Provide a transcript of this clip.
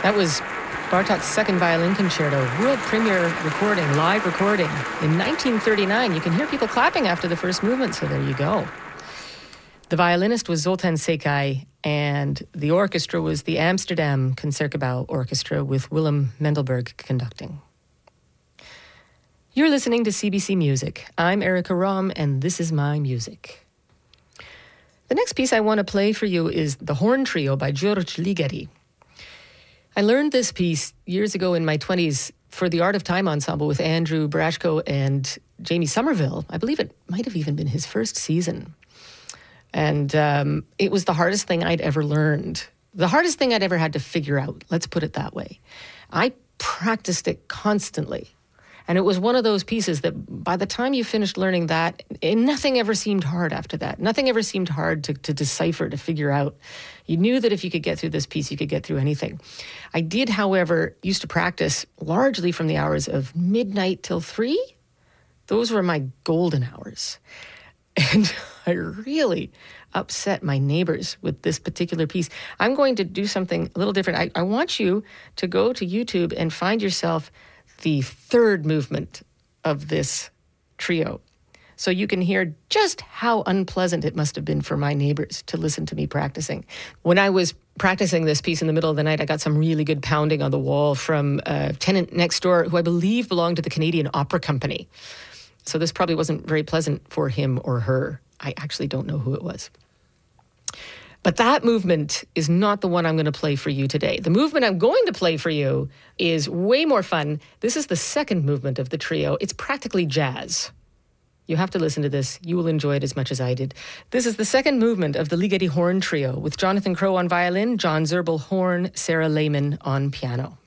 That was Bartók's second violin concerto, world premiere recording, live recording in 1939. You can hear people clapping after the first movement, so there you go. The violinist was Zoltán Székely, and the orchestra was the Amsterdam Concertgebouw Orchestra with Willem Mendelberg conducting. You're listening to CBC Music. I'm Erica Rom, and this is my music. The next piece I want to play for you is The Horn Trio by György Ligeti. I learned this piece years ago in my 20s for the Art of Time Ensemble with Andrew Barashko and Jamie Somerville. I believe it might have even been his first season. And it was the hardest thing I'd ever learned. The hardest thing I'd ever had to figure out, let's put it that way. I practiced it constantly. And it was one of those pieces that by the time you finished learning that, nothing ever seemed hard after that. Nothing ever seemed hard to decipher, to figure out. You knew that if you could get through this piece, you could get through anything. I did, however, used to practice largely from the hours of midnight till 3. Those were my golden hours. And I really upset my neighbors with this particular piece. I'm going to do something a little different. I want you to go to YouTube and find yourself the third movement of this trio, so you can hear just how unpleasant it must have been for my neighbors to listen to me practicing. When I was practicing this piece in the middle of the night, I got some really good pounding on the wall from a tenant next door who I believe belonged to the Canadian Opera Company. So this probably wasn't very pleasant for him or her. I actually don't know who it was. But that movement is not the one I'm going to play for you today. The movement I'm going to play for you is way more fun. This is the second movement of the trio. It's practically jazz. You have to listen to this. You will enjoy it as much as I did. This is the second movement of the Ligeti Horn Trio with Jonathan Crowe on violin, John Zerbel horn, Sarah Lehman on piano.